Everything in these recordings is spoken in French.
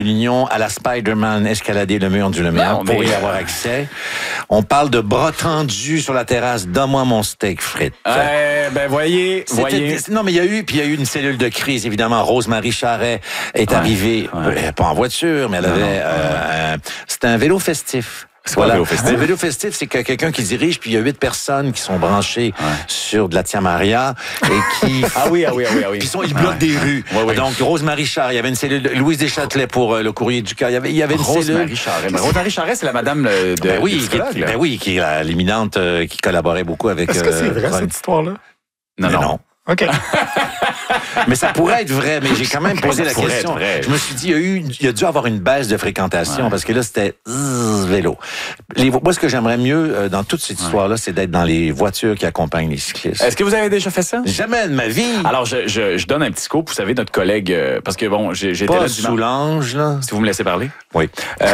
L'Union à la Spider-Man, escalader le mur du Lumière pour y avoir accès. On parle de bras tendus sur la terrasse. Donne-moi mon steak frites. Voyez. Non, mais il y a eu une cellule de crise, évidemment. Rose-Marie Charret est arrivée, pas en voiture, mais elle avait, c'était un vélo festif. Voilà. Un vélo festif, c'est que quelqu'un qui dirige, puis il y a 8 personnes qui sont branchées sur de la Tia Maria et qui... oui. Puis ils bloquent des rues. Oui. Donc, Rose-Marie Charret, il y avait une cellule... Louise Deschâtelet pour le Courrier du Cœur. Il y avait une cellule... Rose-Marie Charret. Rose-Marie Charret, c'est la madame qui est l'éminente qui collaborait beaucoup avec... Est-ce que c'est vrai, cette histoire-là? Non. OK. Mais ça pourrait être vrai, mais j'ai quand même posé la question. Je me suis dit, il y a dû avoir une baisse de fréquentation parce que là, c'était vélo. Moi, ce que j'aimerais mieux dans toute cette histoire-là, c'est d'être dans les voitures qui accompagnent les cyclistes. Est-ce que vous avez déjà fait ça? Jamais de ma vie. Alors, je donne un petit scoop. Vous savez, notre collègue, parce que bon, j'étais là dimanche. Soulange, là. Si vous me laissez parler. Oui.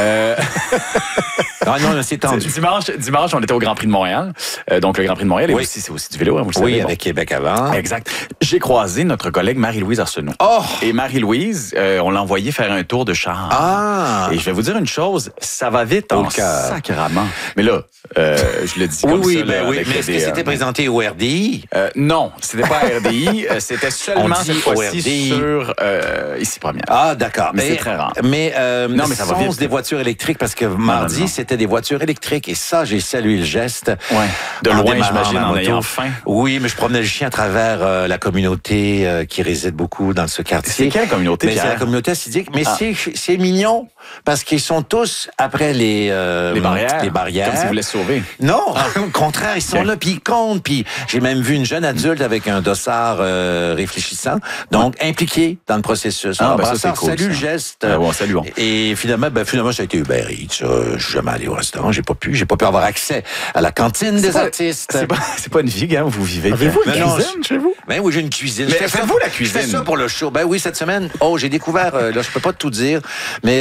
Non, c'est tendu. Dimanche, on était au Grand Prix de Montréal. Donc, le Grand Prix de Montréal, c'est aussi du vélo, vous le savez. Oui, avec Québec avant. Exact. J'ai croisé notre collègue Marie-Louise Arsenault. Oh! Et Marie-Louise, on l'a envoyée faire un tour de char. Ah! Et je vais vous dire une chose, ça va vite en sacrament. Mais là, je le dis comme ça. Mais est-ce que c'était présenté au RDI? Non, c'était pas à RDI. C'était seulement cette fois-ci sur Ici Première. Ah, d'accord. Mais c'est très rare. Mais ça va vite. Des voitures électriques, parce que mardi, c'était des voitures électriques. Et ça, j'ai salué le geste. Ouais. De loin, j'imagine, en ayant faim. Oui, mais je promenais le chien à travers la communauté qui réside beaucoup dans ce quartier. C'est quelle communauté, Pierre? C'est la communauté assidique. Mais c'est mignon, parce qu'ils sont tous après les barrières. Comme s'ils voulaient se sauver. Non, au contraire, ils sont là, puis ils comptent. Puis j'ai même vu une jeune adulte avec un dossard réfléchissant, donc impliqué dans le processus. Ça, c'est cool. Salut le geste. Salut. Et finalement, ça a été Uber Eats. Je suis jamais allé au restaurant, j'ai pas pu avoir accès à la cantine des artistes. C'est pas une vie, hein, vous vivez. Avez-vous une cuisine chez vous? Ben oui, j'ai une cuisine. Mais faites-vous la cuisine? Je fais ça pour le show. Ben oui, cette semaine, j'ai découvert, là, je peux pas tout dire, mais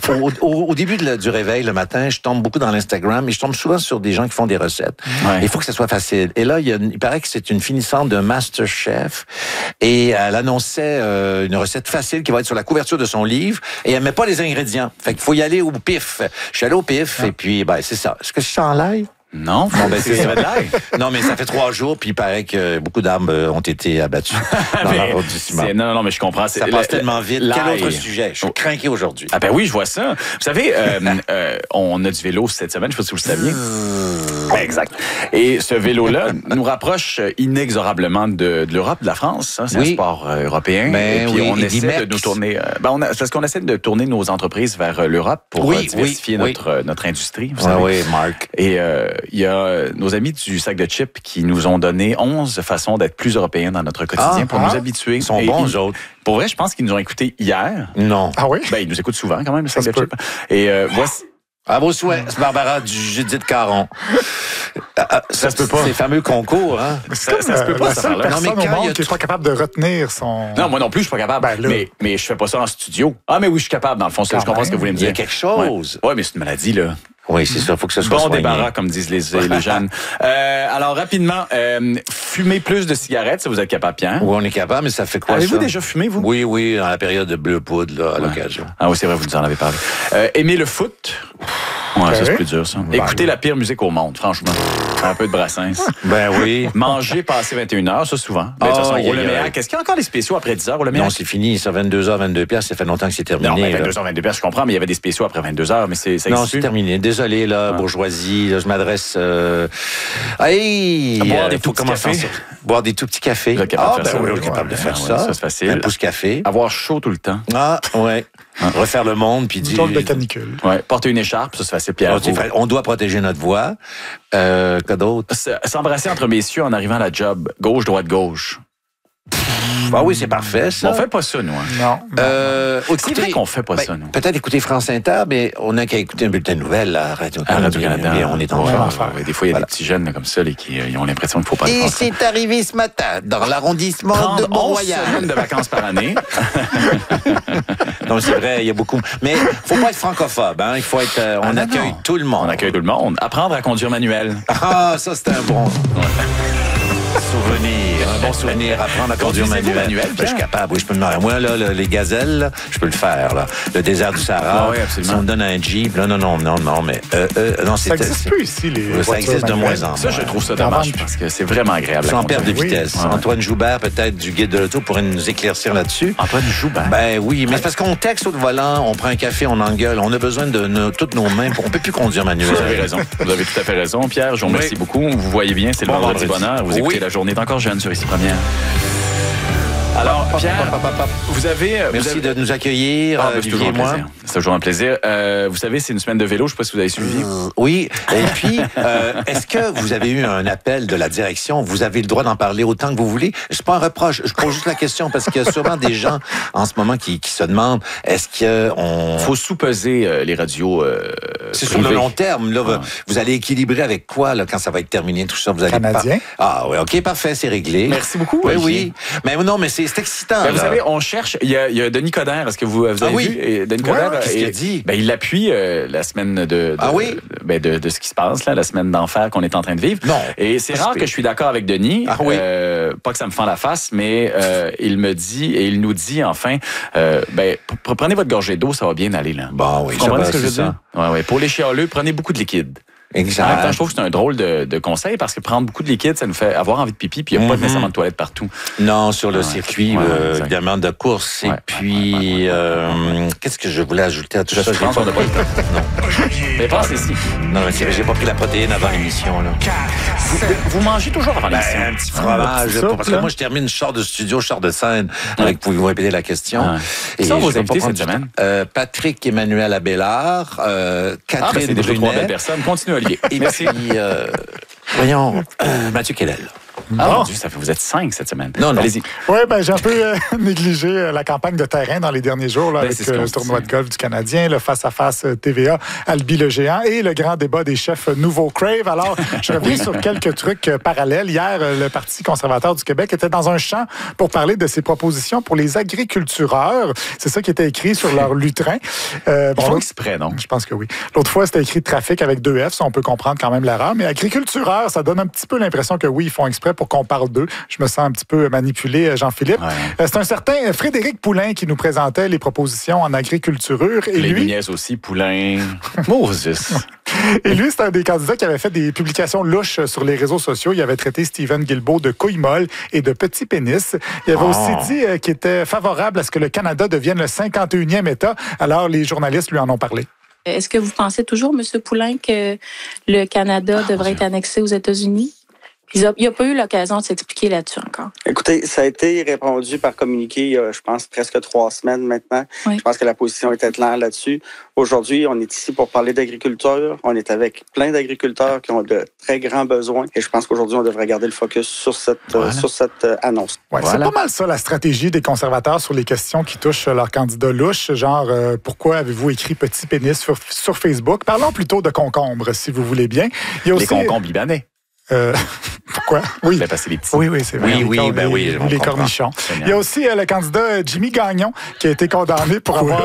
au début du réveil le matin, je tombe beaucoup dans l'Instagram et je tombe souvent sur des gens qui font des recettes. Il faut que ça soit facile. Et là, il paraît que c'est une finissante de MasterChef et elle annonçait une recette facile qui va être sur la couverture de son livre et elle met pas les ingrédients. Fait qu'il faut y aller au pif. Je suis allé au pif et puis, c'est ça. Est-ce que je suis en live? Non, c'est vrai de l'air. Non, mais ça fait 3 jours, puis il paraît que beaucoup d'arbres ont été abattus dans l'arrondissement. Non, mais je comprends. Ça passe tellement vite. Quel autre sujet? Je suis craqué aujourd'hui. Ah ben oui, je vois ça. Vous savez, on a du vélo cette semaine, je ne sais pas si vous le saviez. Exact. Et ce vélo-là nous rapproche inexorablement de l'Europe, de la France. Hein, c'est un sport européen. Et puis on essaie de nous tourner... parce qu'on essaie de tourner nos entreprises vers l'Europe pour diversifier notre industrie. Vous savez. Oui, Marc. Et il y a nos amis du sac de chips qui nous ont donné 11 façons d'être plus européens dans notre quotidien pour nous habituer. Ils sont bons, eux autres. Pour vrai, je pense qu'ils nous ont écoutés hier. Non. Ah oui? Ils nous écoutent souvent quand même, le sac de chips. Et voici... À vos souhaits, c'est Barbara du Judith Caron. Ça se peut pas. Ces fameux concours, hein? Ça se peut pas. La seule personne au monde qui n'est pas capable de retenir son... Non, moi non plus, je suis pas capable. Mais je fais pas ça en studio. Ah, mais oui, je suis capable, dans le fond. Je comprends ce que vous voulez me dire. Il y a quelque chose. Ouais, mais c'est une maladie, là. Oui, c'est ça, il faut que ça soit soigné. Débarras, comme disent les jeunes. Alors, rapidement, fumer plus de cigarettes, ça vous êtes capable, Pierre? Oui, on est capable, mais ça fait quoi, Avez-vous déjà fumé, vous? Oui, dans la période de bleu poudre, là, à l'occasion. Ah oui, c'est vrai, vous nous en avez parlé. Aimer le foot? Ouais, ça, c'est plus dur, ça. Écouter la pire musique au monde, franchement. Un peu de Brassens. Ben oui. Manger passé 21h, ça, souvent. De toute façon, au Leméac, est-ce qu'il y a encore des spéciaux après 10h au Leméac? Non, c'est fini, ça, 22h, 22 piastres, ça fait longtemps que c'est terminé. Non, 22h, 22 piastres, je comprends, mais il y avait des spéciaux après 22h, mais ça existe. Non, c'est terminé. Désolé, là, bourgeoisie, là, je m'adresse... boire des tout petits cafés. Boire des tout petits cafés. Oui, on est capable de faire ça. Ça, c'est facile. Un pouce café. Avoir chaud tout le temps. Ah, ouais. Refaire le monde, puis dire... de canicule. Ouais. Porter une écharpe, ça, c'est facile, Pierre. On doit protéger notre voix. Quoi d'autre? S'embrasser entre messieurs en arrivant à la job. Gauche, droite, gauche. Ah oui, c'est parfait, ça. On fait pas ça, nous. Hein. Non. C'est vrai qu'on fait pas ça, nous. Peut-être écouter France Inter, mais on n'a qu'à écouter un bulletin de nouvelles à Radio-Canada. On est en train. Des fois, il y a des petits jeunes là, comme ça qui ont l'impression qu'il ne faut pas le faire. Et c'est arrivé ce matin, dans l'arrondissement de Mont-Royal. 11 semaines de vacances par année. Non, c'est vrai, il y a beaucoup. Mais il ne faut pas être francophobe. Hein. Il faut être. On accueille tout le monde. On accueille tout le monde. Apprendre à conduire manuel. Ah, ça, c'est un bon. Ouais. Un bon souvenir, apprendre à conduire manuel. Ben, je suis capable, oui, je peux me marier. Moi, là, les gazelles, là, je peux le faire, là. Le désert du Sahara, oui, absolument. si on me donne un Jeep, là, non, mais... non, ça existe plus ici, les ça existe de moins en moins. Ça, je trouve ça dommage, parce que c'est vraiment agréable. Sans perte de vitesse. Oui. Antoine Joubert, peut-être, du Guide de l'auto, pourrait nous éclaircir là-dessus. Antoine Joubert? Ben oui, mais c'est parce qu'on texte au volant, on prend un café, on engueule, on a besoin de toutes nos mains, on peut plus conduire manuel. Vous avez raison. Vous avez tout à fait raison, Pierre. Je vous remercie beaucoup. Vous voyez bien, c'est le vendredi bonheur. Vous écoutez La Journée est encore jeune sur Ici Première. Alors, Pierre, vous avez... Merci de nous accueillir, Olivier et moi. C'est toujours un plaisir. Vous savez, c'est une semaine de vélo. Je ne sais pas si vous avez suivi. Oui. Et puis, est-ce que vous avez eu un appel de la direction? Vous avez le droit d'en parler autant que vous voulez. C'est pas un reproche. Je pose juste la question parce qu'il y a sûrement des gens en ce moment qui se demandent est-ce qu'on... Faut sous-peser les radios c'est sur le long terme. Là, vous allez équilibrer avec quoi là, quand ça va être terminé, tout ça? Vous allez Canadien. Ah oui, OK, parfait, c'est réglé. Merci beaucoup. Oui. Mais non, mais c'est excitant. Vous savez, on cherche... Il y a Denis Coderre. Est-ce que vous avez vu? Et Denis Coderre, qu'est-ce qu'il a dit? Il appuie la semaine de ce qui se passe, là, la semaine d'enfer qu'on est en train de vivre. Non. Et c'est rare que je suis d'accord avec Denis. Ah oui. Pas que ça me fend la face, mais il me dit, et il nous dit enfin, prenez votre gorgée d'eau, ça va bien aller. Là. Bon, oui, vous comprenez ce que je veux dire? Ouais. Pour les chialeux, prenez beaucoup de liquide. Exact. En même temps, je trouve que c'est un drôle de conseil parce que prendre beaucoup de liquide, ça nous fait avoir envie de pipi, puis il n'y a pas nécessairement de toilette partout. Non, sur le circuit, évidemment, de course. Et puis, qu'est-ce que je voulais ajouter à tout ça? Je pense qu'on n'a pas le temps. Non. Mais pensez ici. Non, mais c'est vrai, j'ai pas pris la protéine avant l'émission. Là. Vous mangez toujours avant l'émission? Un petit fromage. Parce que moi, je termine, je sors de studio, je sors de scène. Pouvez-vous répéter la question? Qui sont vos invités cette semaine? Patrick Emmanuel Abélard, Catherine c'est déjà 3 belles personnes. Continuez, Olivier. Et puis, voyons, Mathieu Kellel. Mon Dieu, vous êtes 5 cette semaine. Non. Allez-y. Oui, j'ai un peu négligé la campagne de terrain dans les derniers jours là, avec le tournoi de golf du Canadien, le face-à-face TVA, Albi le géant et le grand débat des chefs Nouveau Crave. Alors, je reviens sur quelques trucs parallèles. Hier, le Parti conservateur du Québec était dans un champ pour parler de ses propositions pour les agriculteurs. C'est ça qui était écrit sur leur lutrin. Ils font exprès, non? Je pense que oui. L'autre fois, c'était écrit trafic avec 2 F, ça on peut comprendre quand même l'erreur. Mais agricultureur, ça donne un petit peu l'impression que oui, ils font exprès pour qu'on parle d'eux. Je me sens un petit peu manipulé, Jean-Philippe. Ouais. C'est un certain Frédéric Poulain qui nous présentait les propositions en agriculture. Et les lui... niaises aussi, Poulain. Moses. Et lui, c'est un des candidats qui avait fait des publications louches sur les réseaux sociaux. Il avait traité Stephen Guilbeault de couille molle et de petit pénis. Il avait aussi dit qu'il était favorable à ce que le Canada devienne le 51e État. Alors, les journalistes lui en ont parlé. Est-ce que vous pensez toujours, M. Poulain, que le Canada devrait être annexé aux États-Unis? Il n'a pas eu l'occasion de s'expliquer là-dessus encore. Écoutez, ça a été répondu par communiqué il y a, je pense, presque 3 semaines maintenant. Oui. Je pense que la position était claire là-dessus. Aujourd'hui, on est ici pour parler d'agriculture. On est avec plein d'agriculteurs qui ont de très grands besoins. Et je pense qu'aujourd'hui, on devrait garder le focus sur cette annonce. Ouais, c'est pas mal ça, la stratégie des conservateurs sur les questions qui touchent leurs candidats louches. Genre, pourquoi avez-vous écrit petit pénis sur Facebook? Parlons plutôt de concombres, si vous voulez bien. Il y a aussi... Les concombres libanais. Pourquoi? Oui. Ben, parce que les petits. Oui, c'est vrai. Oui, les cornichons. Il y a aussi le candidat Jimmy Gagnon qui a été condamné pour avoir...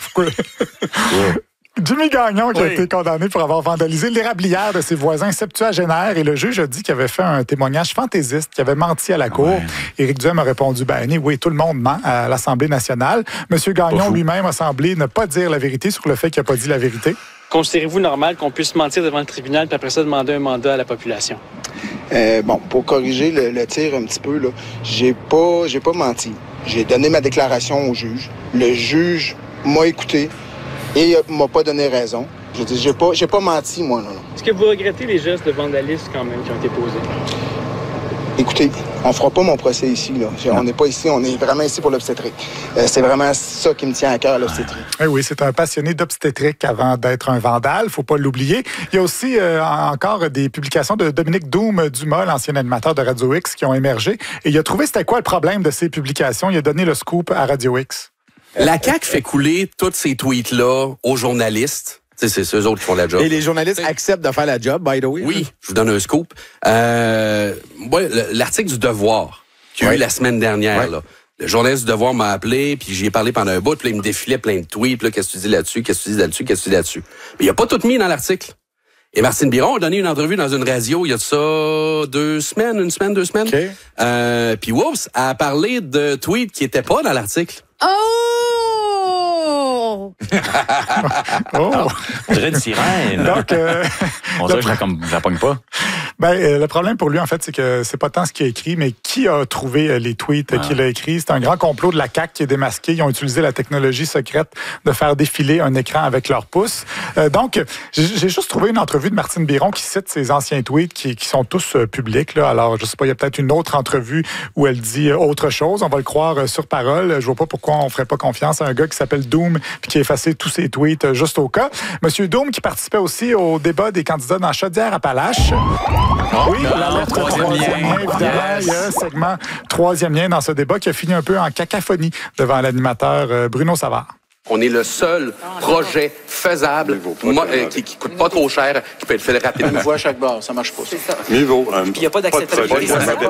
Jimmy Gagnon qui a été condamné pour avoir vandalisé l'érablière de ses voisins septuagénaires et le juge a dit qu'il avait fait un témoignage fantaisiste, qu'il avait menti à la cour. Éric Duhem a répondu, oui, tout le monde ment à l'Assemblée nationale. Monsieur Gagnon lui-même a semblé ne pas dire la vérité sur le fait qu'il n'a pas dit la vérité. Considérez-vous normal qu'on puisse mentir devant le tribunal puis après ça demander un mandat à la population? Pour corriger le tir un petit peu, là, j'ai pas menti. J'ai donné ma déclaration au juge. Le juge m'a écouté et m'a pas donné raison. Je dis, j'ai pas menti, moi, non. Est-ce que vous regrettez les gestes de vandalisme quand même qui ont été posés? Écoutez, on fera pas mon procès ici, là. On n'est pas ici, on est vraiment ici pour l'obstétrique. C'est vraiment ça qui me tient à cœur, l'obstétrique. Oui, c'est un passionné d'obstétrique avant d'être un vandale, faut pas l'oublier. Il y a aussi encore des publications de Dominique Doom-Dumas, l'ancien animateur de Radio X, qui ont émergé. Et il a trouvé c'était quoi le problème de ces publications. Il a donné le scoop à Radio X. La CAQ fait couler tous ces tweets-là aux journalistes. C'est eux autres qui font la job. Et les journalistes acceptent de faire la job, by the way. Oui, je vous donne un scoop. L'article du Devoir qu'il y a eu la semaine dernière, là, le journaliste du Devoir m'a appelé, puis j'y ai parlé pendant un bout, puis là, il me défilait plein de tweets, là, qu'est-ce que tu dis là-dessus, qu'est-ce que tu dis là-dessus, qu'est-ce que tu dis là-dessus. Mais il a pas tout mis dans l'article. Et Martine Biron a donné une entrevue dans une radio il y a de ça 2 semaines. Okay. Puis oups, elle a parlé de tweets qui n'étaient pas dans l'article. Oh! On dirait une sirène. Donc, on dirait que je la pogne pas. Le problème pour lui, en fait, c'est que c'est pas tant ce qu'il a écrit, mais qui a trouvé les tweets qu'il a écrits. C'est un grand complot de la CAQ qui est démasqué. Ils ont utilisé la technologie secrète de faire défiler un écran avec leur pouce. Donc, j'ai juste trouvé une entrevue de Martine Biron qui cite ses anciens tweets qui sont tous publics. Là. Alors, je sais pas, il y a peut-être une autre entrevue où elle dit autre chose. On va le croire sur parole. Je vois pas pourquoi on ferait pas confiance à un gars qui s'appelle Doom puis qui a effacé tous ses tweets juste au cas. Monsieur Doom qui participait aussi au débat des candidats dans Chaudière-Appalaches. Oui, l'alerte troisième lien, évidemment. Yes. Il y a un segment troisième lien dans ce débat qui a fini un peu en cacophonie devant l'animateur Bruno Savard. On est le seul projet faisable, qui coûte pas trop cher, qui peut être fait rapidement. Une voix à chaque barre, ça marche pas. C'est ça. Puis il n'y a pas d'acceptabilité.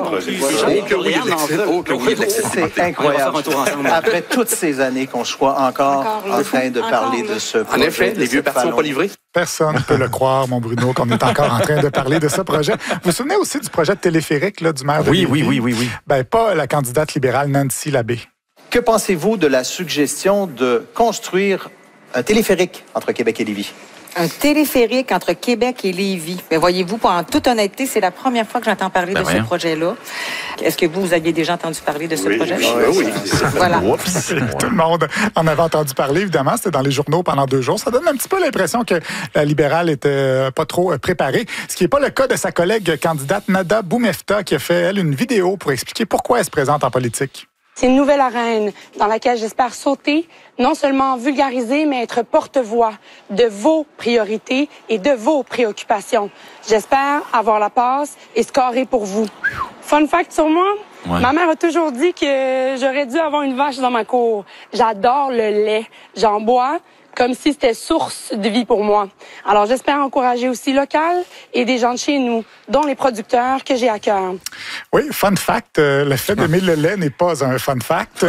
C'est incroyable. Après toutes ces années qu'on soit encore en train de parler de ce projet. En effet, les vieux partis sont pas livrés. Personne ne peut le croire, mon Bruno, qu'on est encore en train de parler de ce projet. Vous vous souvenez aussi du projet de téléphérique là, du maire de Lévis? Oui. Pas la candidate libérale Nancy Labbé. Que pensez-vous de la suggestion de construire un téléphérique entre Québec et Lévis? Un téléphérique entre Québec et Lévis. Mais voyez-vous, en toute honnêteté, c'est la première fois que j'entends parler de ce projet-là. Est-ce que vous aviez déjà entendu parler de ce projet? Oui. Voilà. Tout le monde en avait entendu parler, évidemment. C'était dans les journaux pendant 2 jours. Ça donne un petit peu l'impression que la libérale était pas trop préparée. Ce qui n'est pas le cas de sa collègue candidate Nada Boumefta, qui a fait, elle, une vidéo pour expliquer pourquoi elle se présente en politique. C'est une nouvelle arène dans laquelle j'espère sauter, non seulement vulgariser, mais être porte-voix de vos priorités et de vos préoccupations. J'espère avoir la passe et scorer pour vous. Fun fact sur moi, ma mère a toujours dit que j'aurais dû avoir une vache dans ma cour. J'adore le lait. J'en bois comme si c'était source de vie pour moi. Alors, j'espère encourager aussi local et des gens de chez nous, dont les producteurs que j'ai à cœur. Oui, fun fact, le fait d'aimer le lait n'est pas un fun fact.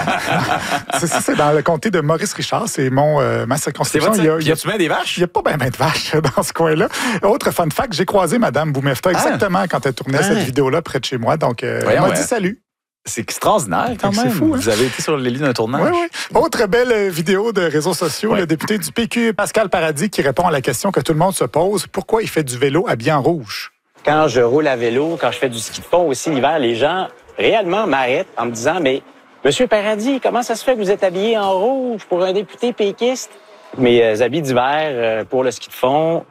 c'est dans le comté de Maurice-Richard, c'est ma circonscription. Y a-tu bien des vaches? Il n'y a pas bien de vaches dans ce coin-là. Autre fun fact, j'ai croisé Mme Boumefta exactement quand elle tournait cette vidéo-là près de chez moi. Donc, elle m'a dit salut. C'est extraordinaire quand même. C'est fou, hein? Vous avez été sur les lignes d'un tournage. Oui. Autre belle vidéo de réseaux sociaux, le député du PQ, Pascal Paradis, qui répond à la question que tout le monde se pose. Pourquoi il fait du vélo habillé en rouge? Quand je roule à vélo, quand je fais du ski de fond aussi l'hiver, les gens réellement m'arrêtent en me disant « Mais Monsieur Paradis, comment ça se fait que vous êtes habillé en rouge pour un député péquiste? » Mes habits d'hiver pour le ski de fond,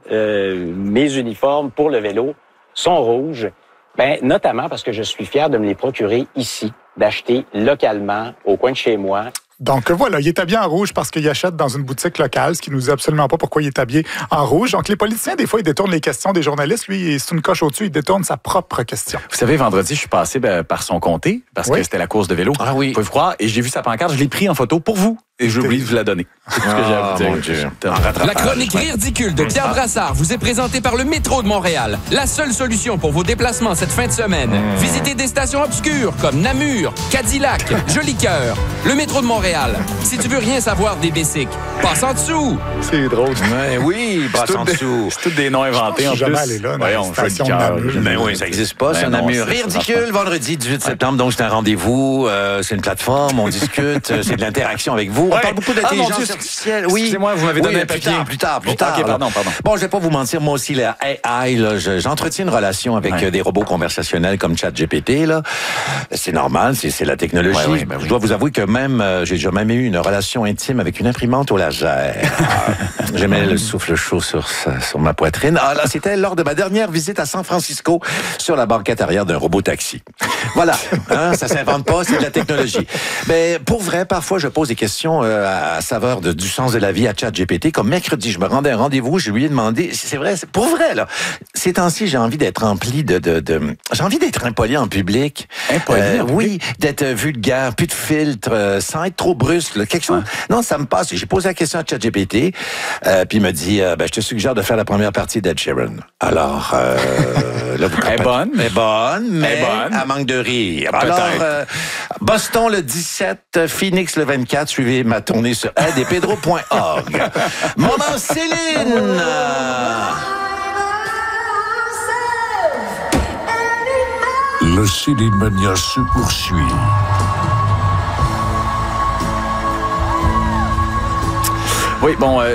mes uniformes pour le vélo sont rouges. Notamment parce que je suis fier de me les procurer ici, d'acheter localement, au coin de chez moi. Donc voilà, il est habillé en rouge parce qu'il achète dans une boutique locale, ce qui nous dit absolument pas pourquoi il est habillé en rouge. Donc les politiciens, des fois, ils détournent les questions des journalistes. Lui, c'est une coche au-dessus, il détourne sa propre question. Vous savez, vendredi, je suis passé par son comté parce que c'était la course de vélo. Ah oui. Vous pouvez croire, et j'ai vu sa pancarte, je l'ai pris en photo pour vous. Et j'ai oublié de vous la donner. C'est ce que j'ai à vous dire. La chronique ridicule de Pierre Brassard vous est présentée par le métro de Montréal. La seule solution pour vos déplacements cette fin de semaine. Visitez des stations obscures comme Namur, Cadillac, Jolicoeur. Le métro de Montréal. Si tu veux rien savoir des Bessics, passe en dessous. C'est drôle. Oui, passe en dessous. C'est tous des noms inventés en plus. Jamais allé là, dans la station de Namur. Mais oui, ça n'existe pas, c'est Namur. Ridicule, vendredi 18 septembre, donc c'est un rendez-vous, c'est une plateforme, on discute, c'est de l'interaction avec vous. On parle beaucoup d'intelligence artificielle. Oui. Excusez-moi, vous m'avez donné un papier. Plus tard. Okay, pardon. Bon, je vais pas vous mentir, moi aussi, la AI, là, j'entretiens une relation avec des robots conversationnels comme ChatGPT, là. C'est normal, c'est la technologie. Je dois vous avouer que j'ai déjà même eu une relation intime avec une imprimante au laser. J'aimais le souffle chaud sur ma poitrine. Ah là, c'était lors de ma dernière visite à San Francisco sur la banquette arrière d'un robot taxi. Voilà, ça s'invente pas, c'est de la technologie. Mais pour vrai, parfois, je pose des questions à saveur du sens de la vie à ChatGPT. Comme mercredi, je me rendais à un rendez-vous, je lui ai demandé, c'est vrai, c'est pour vrai, là. Ces temps-ci, j'ai envie d'être rempli j'ai envie d'être impoli en public. Impoli? Oui, d'être vulgaire, plus de filtre, sans être trop brusque, là, quelque chose. Non, ça me passe. J'ai posé la question à ChatGPT, puis il m'a dit, je te suggère de faire la première partie d'Ed Sheeran. Alors, là, vous Elle est bonne. Elle est bonne, mais elle manque de rire. Alors, Boston le 17, Phoenix le 24, suivez ma tournée sur edepedro.org. Maman Céline! Le Célimania se poursuit. Oui, bon,